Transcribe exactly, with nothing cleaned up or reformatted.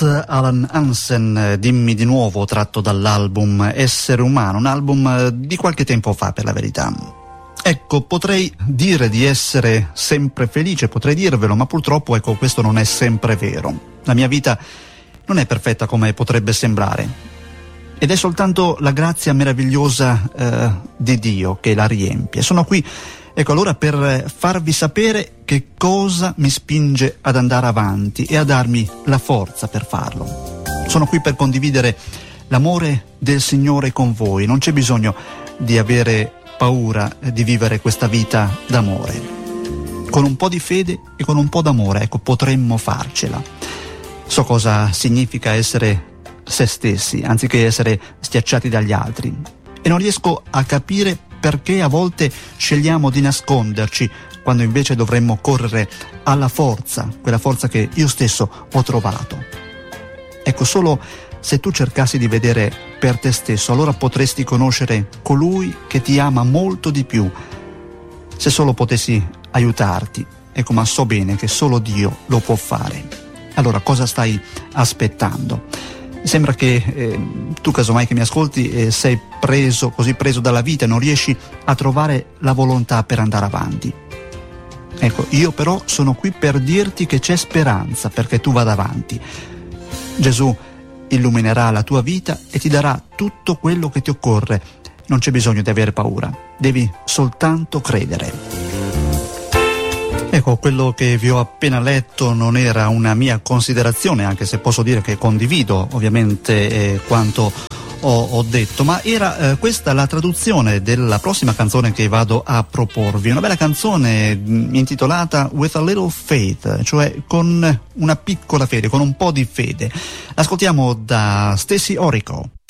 Alan Hansen, Dimmi di nuovo, tratto dall'album Essere Umano, un album di qualche tempo fa per la verità. Ecco, potrei dire di essere sempre felice, potrei dirvelo, ma purtroppo ecco, questo non è sempre vero. La mia vita non è perfetta come potrebbe sembrare ed è soltanto la grazia meravigliosa eh, di Dio che la riempie. Sono qui, ecco, allora per farvi sapere che cosa mi spinge ad andare avanti e a darmi la forza per farlo. Sono qui per condividere l'amore del Signore con voi. Non c'è bisogno di avere paura di vivere questa vita d'amore. Con un po' di fede e con un po' d'amore, ecco, potremmo farcela. So cosa significa essere se stessi, anziché essere schiacciati dagli altri. E non riesco a capire perché a volte scegliamo di nasconderci quando invece dovremmo correre alla forza, quella forza che io stesso ho trovato. Ecco, solo se tu cercassi di vedere per te stesso, allora potresti conoscere colui che ti ama molto di più. Se solo potessi aiutarti, ecco, ma so bene che solo Dio lo può fare. Allora cosa stai aspettando? Mi sembra che eh, tu casomai che mi ascolti eh, sei preso, così preso dalla vita, non riesci a trovare la volontà per andare avanti. Ecco, io però sono qui per dirti che c'è speranza perché tu vada avanti. Gesù illuminerà la tua vita e ti darà tutto quello che ti occorre. Non c'è bisogno di avere paura, devi soltanto credere. Ecco, quello che vi ho appena letto non era una mia considerazione, anche se posso dire che condivido ovviamente eh, quanto ho, ho detto, ma era eh, questa la traduzione della prossima canzone che vado a proporvi. Una bella canzone mh, intitolata With a Little Faith, cioè con una piccola fede, con un po' di fede. Ascoltiamo da Stacy Orrico.